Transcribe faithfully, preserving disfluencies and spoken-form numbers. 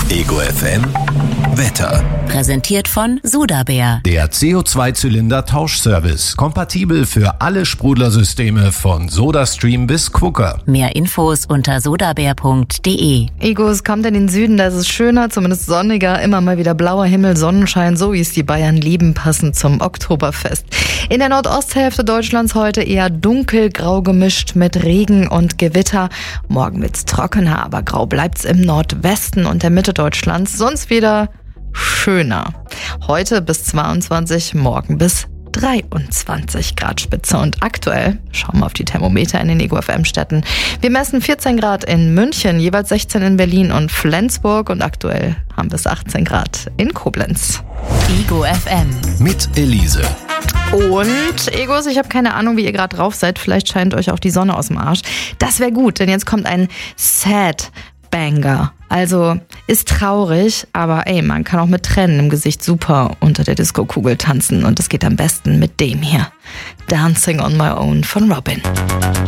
Ego F M Wetter. Präsentiert von Sudabär. Der C O zwei Zylinder Tauschservice. Kompatibel für alle Sprudlersysteme von SodaStream bis Quooker. Mehr Infos unter sodabär punkt de. Ego, es kommt in den Süden, da ist es schöner, zumindest sonniger, immer mal wieder blauer Himmel, Sonnenschein, so wie es die Bayern lieben, passend zum Oktoberfest. In der Nordosthälfte Deutschlands heute eher dunkelgrau gemischt mit Regen und Gewitter. Morgen wird's trockener, aber grau bleibt's im Nordwesten und der Mitte Deutschlands, sonst wieder schöner. Heute bis zweiundzwanzig, morgen bis dreiundzwanzig Grad Spitze. Und aktuell, schauen wir auf die Thermometer in den Ego F M-Städten. Wir messen vierzehn Grad in München, jeweils sechzehn in Berlin und Flensburg. Und aktuell haben wir es achtzehn Grad in Koblenz. Ego F M. Mit Elise. Und Egos, ich habe keine Ahnung, wie ihr gerade drauf seid. Vielleicht scheint euch auch die Sonne aus dem Arsch. Das wäre gut, denn jetzt kommt ein Sad Banger. Also ist traurig, aber ey, man kann auch mit Tränen im Gesicht super unter der Disco-Kugel tanzen. Und es geht am besten mit dem hier. Dancing on My Own von Robin.